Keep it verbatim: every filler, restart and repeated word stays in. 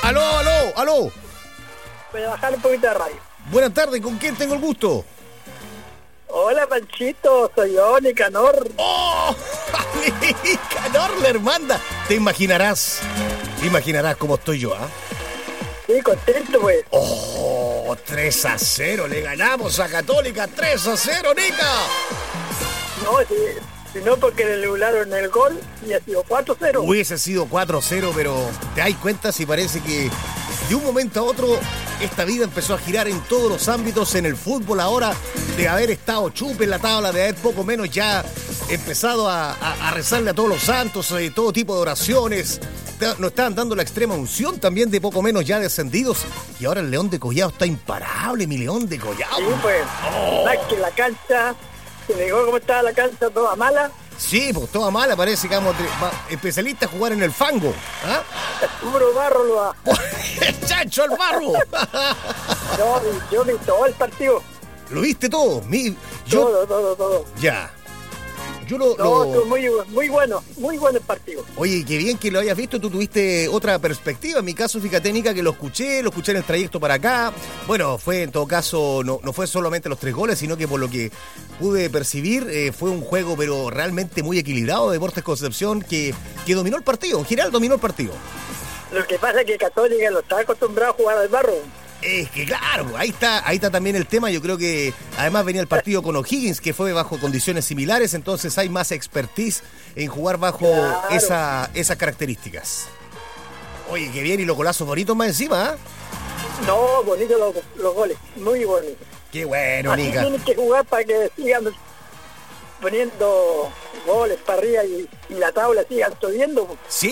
Aló, aló, aló. Voy a bajar un poquito de radio. Buenas tardes, ¿con quién tengo el gusto? Hola, Panchito, soy yo, Nicanor. ¡Oh! Nicanor, la hermana. Te imaginarás, te imaginarás cómo estoy yo, ¿ah? ¿eh? Sí, contento, pues. ¡Oh! tres a cero, le ganamos a Católica, tres a cero, Nica. No, si, si no porque le anularon el gol y ha sido cuatro cero. Hubiese sido cuatro cero, pero te das cuenta si parece que de un momento a otro esta vida empezó a girar en todos los ámbitos, en el fútbol ahora, de haber estado chupe en la tabla, de haber poco menos ya empezado a, a, a rezarle a todos los santos, eh, todo tipo de oraciones. Nos estaban dando la extrema unción también de poco menos ya descendidos. Y ahora el León de Collado está imparable, mi León de Collado. Sí, pues, oh. Más que la cancha, se me dijo cómo estaba la cancha, toda mala. Sí, pues toda mala, parece que vamos a especialistas a jugar en el fango. ¿Ah? Puro barro lo va. ¡El chancho al barro! No, yo vi todo el partido. ¿Lo viste todo? Mi, yo... Todo, todo, todo. Ya. Yo lo, no, lo... muy, muy bueno, muy bueno el partido. Oye, qué bien que lo hayas visto, tú tuviste otra perspectiva. En mi caso, fíjate, Nica, que lo escuché, lo escuché en el trayecto para acá. Bueno, fue en todo caso, no, no fue solamente los tres goles, sino que por lo que pude percibir, eh, fue un juego, pero realmente muy equilibrado de Deportes Concepción, que, que dominó el partido, en general dominó el partido. Lo que pasa es que Católica no está acostumbrado a jugar al barro. Es que claro, ahí está, ahí está también el tema. Yo creo que además venía el partido con O'Higgins, que fue bajo condiciones similares, entonces hay más expertise en jugar bajo claro. esa, esas características. Oye, qué bien, y los golazos bonitos más encima, ¿eh? No, bonitos los, los goles, muy bonitos. Qué bueno, así Nica. Tienen que jugar para que sigan poniendo goles para arriba y, y la tabla sigan subiendo. Sí.